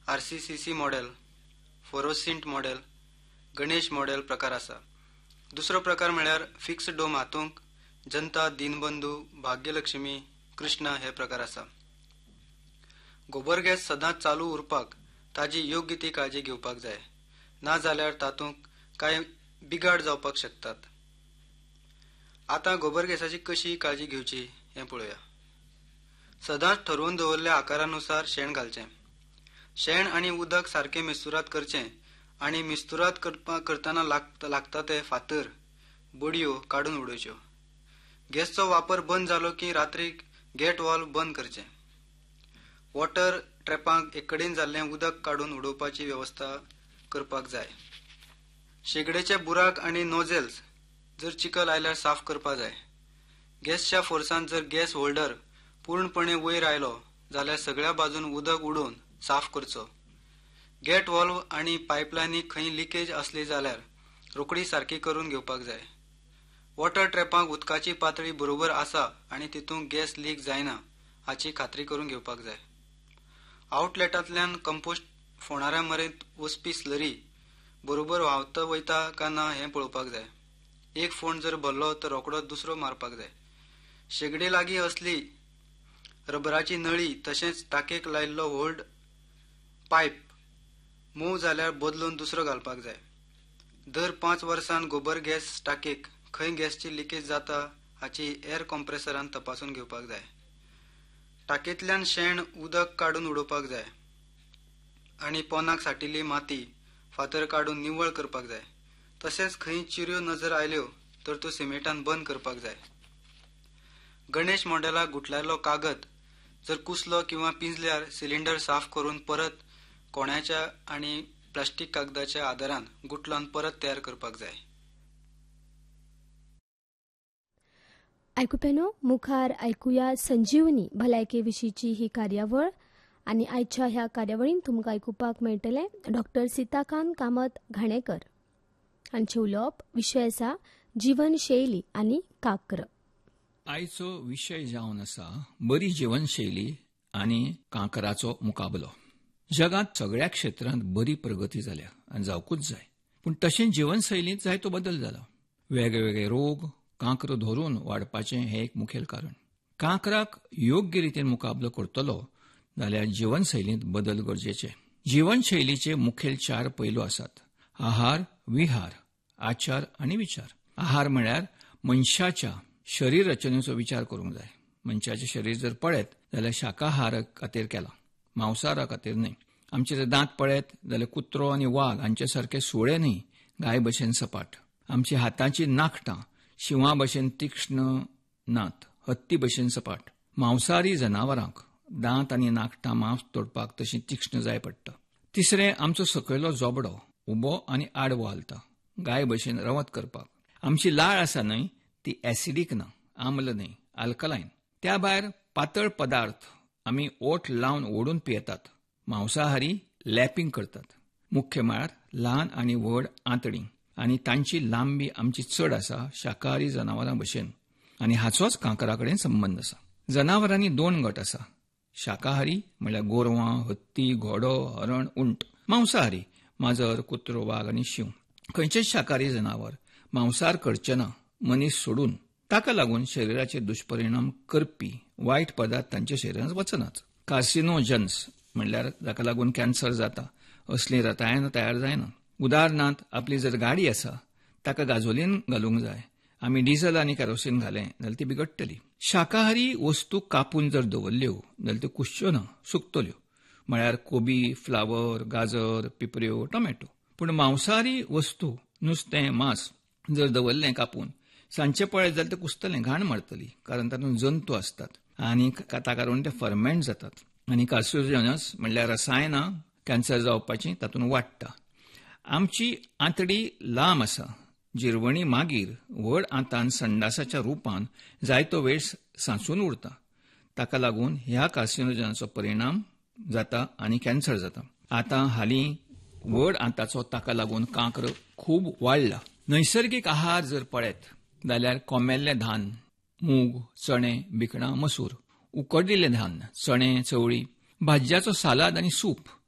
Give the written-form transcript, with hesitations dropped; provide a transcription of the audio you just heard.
RCCC model, fluorescent model, Ganesh मॉडेल प्रकार आसा. दुसरो प्रकार म्हळ्यार फिक्स डोम हातूंक जनता, दीनबंधू, भाग्यलक्ष्मी, कृष्णा हे प्रकार आसा. गोबर गॅस सदांच चालू उरपाक ताजी योग्य ती काळजी घेवपाक जाय, ना जाल्यार तातूंत कांय बिगाड जावपाक शकतात. आतां गोबर गॅसाची कशी काळजी घेवची हें पळोवया. सदांच ठरवून दवरलेल्या आकारानुसार शेण घालचें. शेण आनी उदक सारकें मिस्तुराद करचें आनी मिस्तुराद करतना लागता ते फातर, बडयो काडून उडोवच्यो. गॅसचो वापर बंद जालो की रात्रीक गेट वॉल्व बंद करचें. वॉटर ट्रॅपांक एक कडेन जाल्लें उदक काडून उडोवपाची वेवस्था करपाक जाय. शेगडेचे बुराक आनी नोझल्स जर चिकल आयल्यार साफ करपाक जाय. गॅसच्या फोर्सान जर गॅस होल्डर पूर्णपणे वयर आयलो जाल्यार सगळ्या बाजून उदक उडोवन साफ करचो. गेट वॉल्व आनी पायपलायनीक खंय लिकेज असली जाल्यार रोखडी सारकी करून घेवपाक जाय. वॉटर ट्रॅपांक उदकाची पातळी बरोबर आसा आनी तितूंत गॅस लीक जायना हाची खात्री करून घेवपाक जाय. आउटलेटांतल्यान कंपोस्ट फोणाऱ्या मरेंत वचपी स्लरी बरोबर व्हांवता वयता काय ना हें पळोवपाक जाय. एक फोंड जर भरलो तर रोखडोच दुसरो मारपाक जाय. शेगडी लागीं असली रबराची नळी तशेंच टांकेक लायिल्लो व्होल्ड पायप मोव जाल्यार बदलून दुसरो घालपाक जाय. दर 5 वर्सान गोबर गॅस टांकेक खंय गॅसची लिकेज जाता हाची एअर कॉम्प्रेसरान तपासून घेवपाक जाय. टांकेंतल्यान शेण उदक काडून उडोवपाक जाय आनी पोंदाक साठिल्ली माती, फातर काडून निवळ करपाक जाय. तशेंच खंय चिऱ्यो नजर आयल्यो तर त्यो सिमेंटान बंद करपाक जाय. गणेश मॉडेलाक गुठलायल्लो कागद जर कुसलो किंवा पिंजल्यार सिलिंडर साफ करून परत कोण्याच्या आनी प्लास्टीक कागदाच्या आदारान गुठलावन परत तयार करपाक जाय. आयकुप्यानो, मुखार आयकुया संजीवनी भलायके विशींची ही कार्यावळ. आनी आयच्या ह्या कार्यावळीन तुमकां आयकुपाक मेळटले डॉक्टर सिताकांत कामत घाणेकर हांचे उलोवप. विशय आसा जीवनशैली आनी कांक्र. आयचो विशय जावन आसा बरी जीवनशैली आनी कांकराचो मुकाबलो. जगांत सगळ्या क्षेत्रांत बरी प्रगती जाल्या आनी जावकूच जाय. पूण तशें जीवनशैलींत जायतो बदल जाला. वेगवेगळे रोग कांक्र धरून वाडपाचें हें एक मुखेल कारण. कांकराक योग्य रितीन मुकाबलो करतलो जाल्यार जीवनशैलींत बदल गरजेचे. जीवनशैलीचे मुखेल 4 पैलू आसात: आहार, विहार, आचार आनी विचार. आहार म्हळ्यार मनशाच्या शरीर रचनेचो विचार करूंक जाय. मनशाचें शरीर जर पळयत जाल्यार शाकाहार खातीर केलां, मांसाहारा खातीर न्हय. आमचे जर दांत पळयत जाल्यार कुत्रो आनी वाग हांचे सारके सुळे न्हय, गाय भशेन सपाट. आमची हातांची नाखटां शिवां भशेन तीक्ष्ण नात, हत्ती भशेन सपाट. मांसाहारी जनावरांक दांत आनी नाखटां मांस तोडपाक तशी तीक्ष्ण जाय पडटा. तिसरें, आमचो सकयलो जोबडो उबो आनी आडवो हालता, गाय भशेन रवत करपाक. आमची लाळ आसा न्हय ती एसिडीक ना, आम्ल न्हय, अल्कलायन. त्या भायर पातळ पदार्थ आमी ओठ लावन ओडून पियेतात. मांसाहारी लॅपिंग करतात. मुख्य म्हळ्यार ल्हान आनी व्हड आंतडी आनी तांची लांबी आमची चड आसा शाकाहारी जनावरां भशेन. आनी हाचोच कांकरा कडेन संबंद आसा. जनावरांनी 2 गट आसा. शाकाहारी म्हळ्यार गोरवां, हत्ती, घोडो, हरण, उंट. मांसाहारी माजर, कुत्रो, वाग आनी शिव. खंयचेच शाकाहारी जनावर मांसाहार करचे ना मनीस सोडून. ताका लागून शरिराचेर दुश्परिणाम करपी वायट पदार्थ तांच्या शरिरांत वचनात. कार्सिनोजन्स म्हळ्यार जाका लागून कॅन्सर जाता असली रसायनां तयार जायना. उदाहरणांत आपली जर गाडी आसा ताका गाजोलीन घालूंक जाय. आमी डिझल आनी कॅरोसीन घालें जाल्यार ती बिगडटली. शाकाहारी वस्तू कापून जर दवरल्यो जाल्यार त्यो कुसच्यो ना, सुकतल्यो. म्हळ्यार कोबी, फ्लावर, गाजर, पिपऱ्यो, टोमॅटो. पूण मांसाहारी वस्तू नुस्तें, मांस जर दवरलें कापून सांजचें पळयत जाल्यार तें कुसतलें, घाण मारतली. कारण तातूंत जंतू आसतात आनी ताका लागून ते फर्मेंट जातात. आनी कार्सिनोजनस म्हळ्यार रसायनां कॅन्सर जावपाची तातूंत वाडटा. आमची आंतडी लांब आसा. जिरवणी मागीर व्हड आंतान संडासाच्या रुपान जायतो वेळ सांचून उरता. ताका लागून ह्या कार्सिनोजनाचो परिणाम जाता आनी कॅन्सर जाता. आतां हालीं व्हड आंताचो ताका लागून कांक्र खूब वाडला. नैसर्गीक आहार जर पळयत जाल्यार कोमेल्लें धान, मूग, चणे, भिकणां, मसूर, उकडलेलें धान, चणे, चवळी, भाज्याचो सालाद आनी सूप,